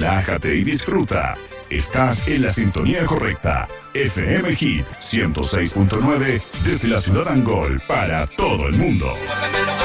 relájate y disfruta. Estás en la sintonía correcta. FM Hit 106.9 desde la ciudad Angol para todo el mundo.